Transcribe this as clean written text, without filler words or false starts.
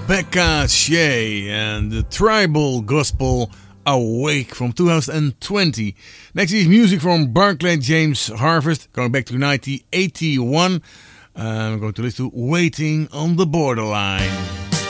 Rebecca Shea and the Tribal Gospel Awake from 2020. Next is music from Barclay James Harvest, going back to 1981. We're going to listen to Waiting on the Borderline.